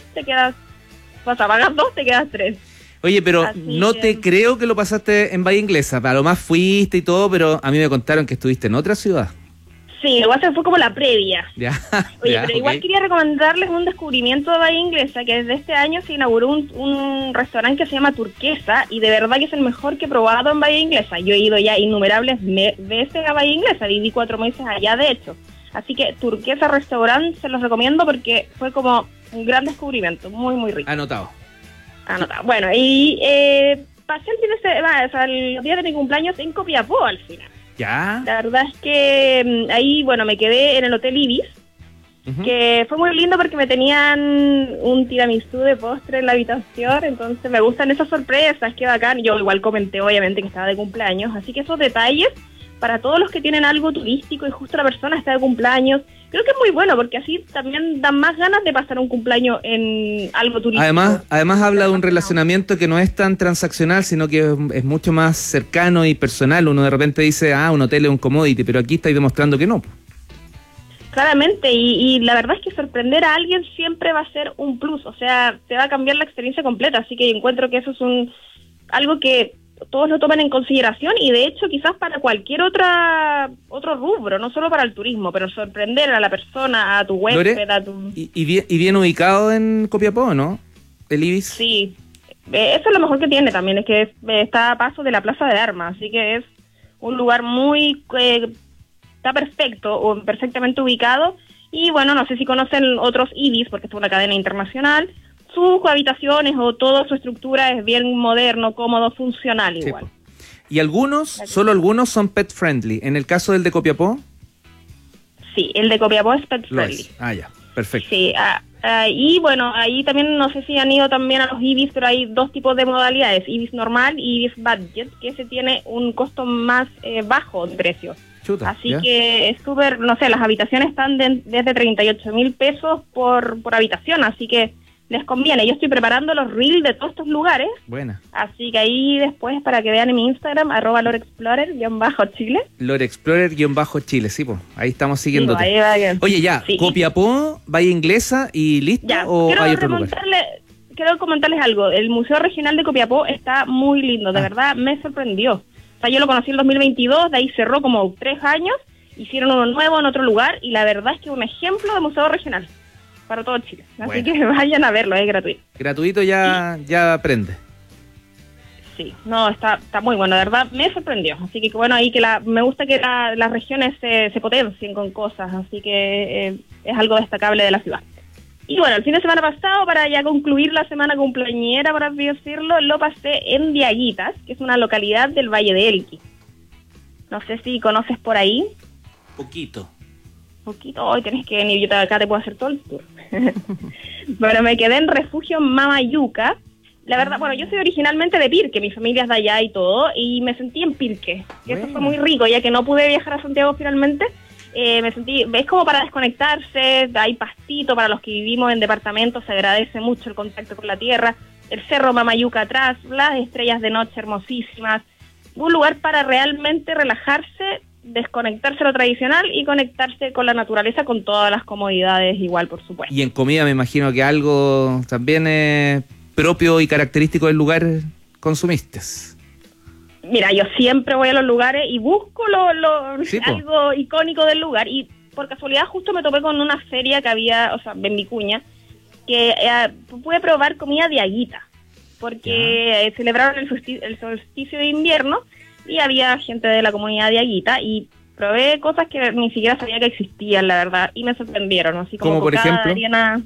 B: pagas 2, te quedas 3.
T: Oye, pero te creo que lo pasaste en Bahía Inglesa. A lo más fuiste y todo, pero a mí me contaron que estuviste en otra ciudad.
B: Sí, lo que pasa fue como la previa.
T: Ya.
B: Oye, pero igual quería recomendarles un descubrimiento de Bahía Inglesa, que desde este año se inauguró un restaurante que se llama Turquesa, y de verdad que es el mejor que he probado en Bahía Inglesa. Yo he ido ya innumerables veces a Bahía Inglesa, viví 4 meses allá de hecho. Así que Turquesa Restaurant se los recomiendo porque fue como un gran descubrimiento, muy rico.
T: Anotado.
B: Bueno, y pasé el fin de semana, el día de mi cumpleaños en Copiapó al final.
T: ¿Ya?
B: La verdad es que ahí, bueno, me quedé en el Hotel Ibis, que fue muy lindo porque me tenían un tiramisú de postre en la habitación, entonces me gustan esas sorpresas, qué bacán. Yo igual comenté, obviamente, que estaba de cumpleaños, así que esos detalles, para todos los que tienen algo turístico y justo la persona está de cumpleaños, creo que es muy bueno, porque así también dan más ganas de pasar un cumpleaños en algo turístico.
T: Además habla de un relacionamiento que no es tan transaccional, sino que es mucho más cercano y personal. Uno de repente dice, un hotel es un commodity, pero aquí estáis demostrando que no.
B: Claramente, y la verdad es que sorprender a alguien siempre va a ser un plus, o sea, te va a cambiar la experiencia completa, así que encuentro que eso es algo que todos lo toman en consideración y de hecho quizás para cualquier otro rubro, no solo para el turismo, pero sorprender a la persona, a tu huésped,
T: y bien ubicado en Copiapó, ¿no? El Ibis.
B: Sí, eso es lo mejor que tiene también, es que está a paso de la Plaza de Armas, así que es un lugar está perfecto o perfectamente ubicado y bueno, no sé si conocen otros Ibis porque es una cadena internacional. Sus habitaciones o toda su estructura es bien moderno, cómodo, funcional igual.
T: Sí. ¿Y solo algunos son pet friendly? ¿En el caso del de Copiapó?
B: Sí, el de Copiapó es pet friendly.
T: Ya, perfecto.
B: Sí, y bueno, ahí también no sé si han ido también a los Ibis, pero hay 2 tipos de modalidades, Ibis normal y Ibis budget, que ese tiene un costo más bajo de precio.
T: Chuta,
B: así que es súper, no sé, las habitaciones están desde 38,000 pesos por habitación, así que les conviene. Yo estoy preparando los reels de todos estos lugares.
T: Buena.
B: Así que ahí después, para que vean en mi Instagram, @lorexplorer_Chile.
T: Lorexplorer_Chile, sí, pues. Ahí estamos siguiéndote.
B: Sí, ahí
T: Oye, ya, sí. Copiapó, Bahía Inglesa y listo,
B: ya,
T: ¿o hay otro lugar?
B: Quiero comentarles algo. El Museo Regional de Copiapó está muy lindo, de verdad me sorprendió. O sea, yo lo conocí en 2022, de ahí cerró como 3 años, hicieron uno nuevo en otro lugar y la verdad es que es un ejemplo de museo regional para todo Chile. Así que vayan a verlo, es gratuito.
T: Gratuito ya aprende.
B: Sí, no, está muy bueno, de verdad me sorprendió. Así que bueno, ahí que me gusta que las regiones se potencien con cosas, así que es algo destacable de la ciudad. Y bueno, el fin de semana pasado, para ya concluir la semana cumpleañera, por así decirlo, lo pasé en Diaguitas, que es una localidad del Valle de Elqui. No sé si conoces por ahí.
T: Poquito,
B: hoy tenés que venir, yo acá te puedo hacer todo el tour. Bueno, me quedé en Refugio Mamayuca. La verdad, bueno, yo soy originalmente de Pirque, mi familia es de allá y todo, y me sentí en Pirque. Y eso fue muy rico, ya que no pude viajar a Santiago finalmente. me sentí, es como para desconectarse, hay pastito para los que vivimos en departamentos, se agradece mucho el contacto con la tierra, el cerro Mamayuca atrás, las estrellas de noche hermosísimas, un lugar para realmente relajarse, desconectarse de lo tradicional y conectarse con la naturaleza con todas las comodidades igual, por supuesto.
T: Y en comida me imagino que algo también propio y característico del lugar consumiste.
B: Mira, yo siempre voy a los lugares y busco algo icónico del lugar, y por casualidad justo me topé con una feria que había, o sea, en Vicuña, que pude probar comida de aguita, porque celebraron el solsticio de invierno y había gente de la comunidad de aguita y probé cosas que ni siquiera sabía que existían, la verdad, y me sorprendieron, así como
T: por ejemplo,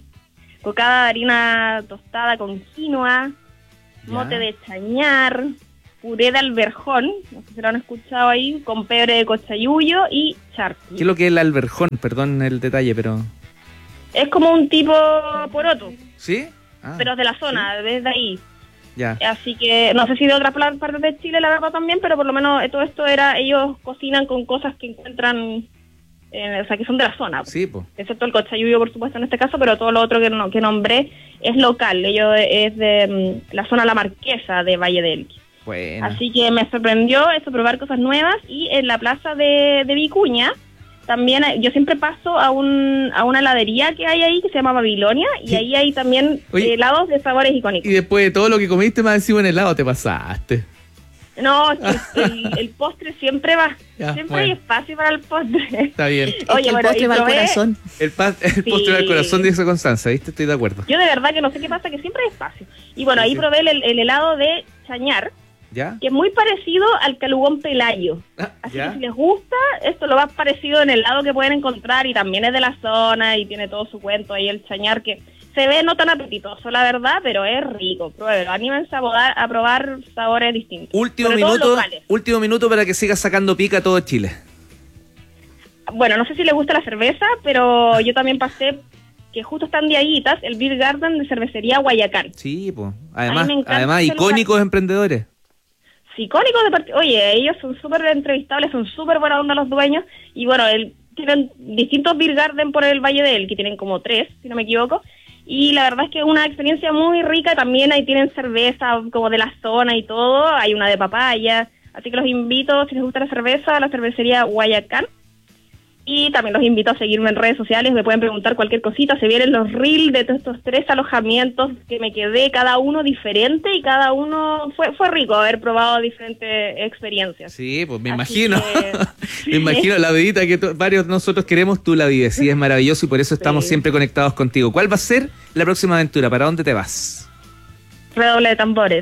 B: cocada de harina tostada con quinoa, mote de chañar, puré de alberjón, no sé si lo han escuchado ahí, con pebre de cochayuyo y charqui.
T: ¿Qué es lo que es el alberjón? Perdón el detalle, pero...
B: Es como un tipo poroto.
T: ¿Sí?
B: Pero de la zona, desde ahí.
T: Ya.
B: Así que no sé si de otras partes de Chile la verdad también, pero por lo menos todo esto ellos cocinan con cosas que encuentran, o sea, que son de la zona.
T: Sí, pues.
B: Excepto el cochayuyo, por supuesto, en este caso, pero todo lo otro que nombré es local. Ellos es de la zona La Marquesa de Valle del Elqui.
T: Bueno.
B: Así que me sorprendió eso, probar cosas nuevas. Y en la plaza de Vicuña también yo siempre paso a una heladería que hay ahí que se llama Babilonia, y ahí hay también helados de sabores icónicos.
T: Y después de todo lo que comiste más encima en helado te pasaste.
B: No, el postre siempre va.
T: Ya,
B: siempre hay espacio para el postre.
T: Está bien.
B: Oye,
V: el postre va al corazón.
T: El postre va al corazón, dice Constanza, ¿viste? Estoy de acuerdo.
B: Yo de verdad que no sé qué pasa, que siempre hay espacio. Y bueno, ahí probé el helado de chañar,
T: ¿ya?
B: Que es muy parecido al calugón pelayo. Así que si les gusta, esto lo más parecido en el helado que pueden encontrar, y también es de la zona y tiene todo su cuento ahí el chañar, que se ve no tan apetitoso, la verdad, pero es rico. Pruébelo, anímense a probar sabores distintos.
T: Último minuto para que sigas sacando pica a todo Chile.
B: Bueno, no sé si les gusta la cerveza, pero yo también pasé, que justo están de Aguitas, el Beer Garden de cervecería Guayacán.
T: Sí, pues. Además icónicos emprendedores.
B: Sí, icónicos oye, ellos son súper entrevistables, son súper buena onda los dueños, y bueno, tienen distintos Beer Garden por el Valle del, que tienen como 3, si no me equivoco, y la verdad es que es una experiencia muy rica. También ahí tienen cerveza como de la zona y todo, hay una de papaya, así que los invito, si les gusta la cerveza, a la cervecería Guayacán. Y también los invito a seguirme en redes sociales, me pueden preguntar cualquier cosita, se vienen los reels de todos estos 3 alojamientos que me quedé, cada uno diferente, y cada uno fue rico haber probado diferentes experiencias.
T: Sí, pues me imagino, me imagino la vidita que varios de nosotros queremos, tú la vives, sí, es maravilloso, y por eso estamos siempre conectados contigo. ¿Cuál va a ser la próxima aventura? ¿Para dónde te vas?
B: Redoble de tambores.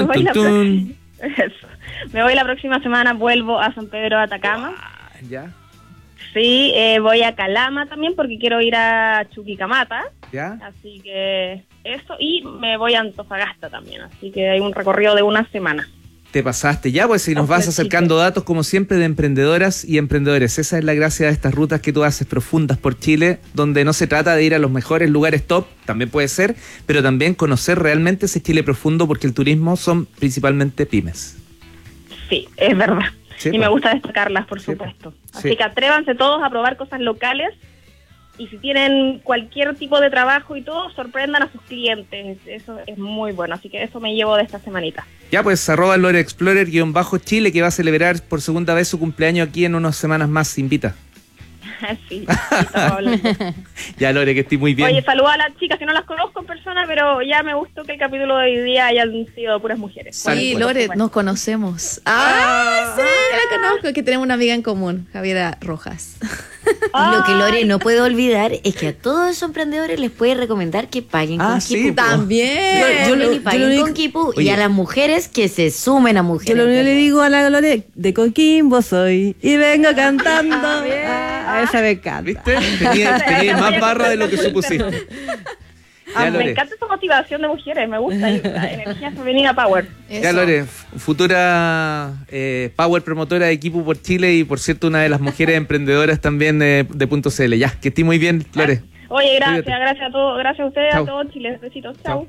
B: Me voy la próxima semana, vuelvo a San Pedro de Atacama.
T: Ya.
B: Sí, voy a Calama también porque quiero ir a Chuquicamata.
T: ¿Ya?
B: Así que eso, y me voy a Antofagasta también, así que hay un recorrido de una semana.
T: Te pasaste ya, pues si nos vas acercando datos como siempre de emprendedoras y emprendedores. Esa es la gracia de estas rutas que tú haces profundas por Chile, donde no se trata de ir a los mejores lugares top, también puede ser, pero también conocer realmente ese Chile profundo, porque el turismo son principalmente pymes.
B: Sí, es verdad.
T: Sí,
B: y me gusta destacarlas, por supuesto. Así que atrévanse todos a probar cosas locales, y si tienen cualquier tipo de trabajo y todo, sorprendan a sus clientes. Eso es muy bueno, así que eso me llevo de esta semanita.
T: Ya pues, @LoreExplorer_Chile, que va a celebrar por segunda vez su cumpleaños aquí en unas semanas más, invita.
B: Sí, estamos hablando.
T: Ya, Lore, que estoy muy bien.
B: Oye, saluda a las chicas que no las conozco en persona, pero ya me gustó que el capítulo de hoy día hayan sido puras mujeres.
V: Sí, Lore, nos conocemos. Sí, la conozco, que tenemos una amiga en común, Javiera Rojas.
U: Lo que Lore no puede olvidar es que a todos esos emprendedores les puede recomendar que paguen con Kipu.
V: También.
U: Que paguen con Kipu. Y a las mujeres que se sumen a mujeres.
W: Yo lo único que le digo a la Lore, de Coquimbo soy y vengo cantando. A esa me encanta.
T: ¿Viste? Tenía más barra de lo que supusiste.
B: Me encanta esa motivación de mujeres, me gusta la energía femenina power.
T: Ya, Lore, futura power promotora de Kipu por Chile, y por cierto una de las mujeres emprendedoras también de .cl. Ya, que esté muy bien, Lore.
B: Oye, gracias a todos, gracias a ustedes, a todos Chile. Besitos, chau.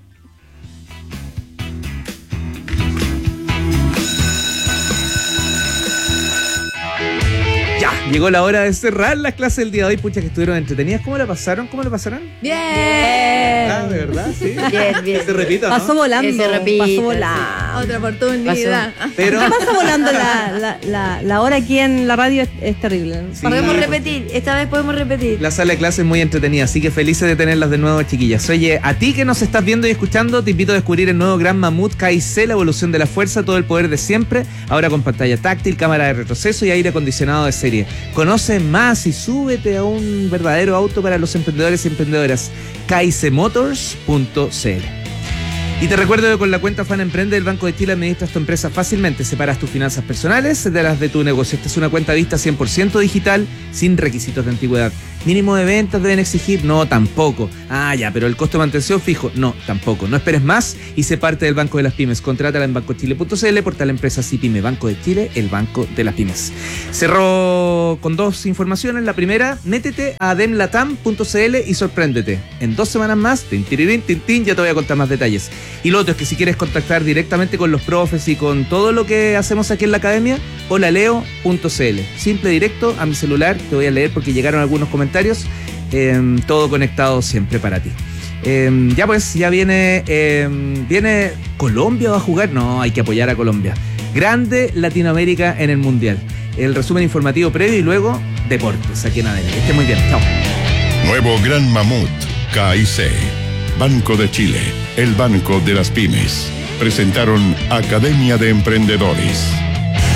T: Ya, llegó la hora de cerrar las clases del día de hoy. Pucha, que estuvieron entretenidas. ¿Cómo la pasaron? ¿Cómo la pasarán?
V: Bien.
T: Ah, ¿de verdad? Sí.
U: Bien.
T: Se repita, ¿no?
W: Pasó volando.
U: Que se repita,
W: pasó volando.
V: Otra oportunidad.
T: Pero
W: ¿Qué pasa volando? La hora aquí en la radio es terrible.
T: Sí.
U: Podemos repetir, esta vez podemos repetir.
T: la sala de clases es muy entretenida, así que felices de tenerlas de nuevo, chiquillas. Oye, a ti que nos estás viendo y escuchando, te invito a descubrir el nuevo Gran Mamut KIC, la evolución de la fuerza, todo el poder de siempre, ahora con pantalla táctil, cámara de retroceso y aire acondicionado de serie. Conoce más y súbete a un verdadero auto para los emprendedores y emprendedoras. KICmotors.cl. Y te recuerdo que con la cuenta Fan Emprende del Banco de Chile administras tu empresa fácilmente. Separas tus finanzas personales de las de tu negocio. Esta es una cuenta vista 100% digital, sin requisitos de antigüedad. ¿Mínimo de ventas deben exigir? No, tampoco. Ah, ya, pero el costo de mantención fijo. No, tampoco. No esperes más y sé parte del Banco de las Pymes. Contrátala en bancochile.cl, portal empresa Pyme. Banco de Chile, el Banco de las Pymes. Cerró con dos informaciones. La primera, métete a demlatam.cl y sorpréndete. En 2 semanas más, tintirín, tintín, ya te voy a contar más detalles. Y lo otro es que si quieres contactar directamente con los profes y con todo lo que hacemos aquí en la academia, holaleo.cl. Simple, directo, a mi celular, te voy a leer porque llegaron algunos comentarios. Todo conectado siempre para ti. Ya pues, ya viene Colombia, va a jugar. No, hay que apoyar a Colombia. Grande Latinoamérica en el Mundial. El resumen informativo previo y luego deportes aquí en ADN. Que esté muy bien, chao.
A: Nuevo Gran Mamut KIC. Banco de Chile, el Banco de las Pymes. Presentaron Academia de Emprendedores.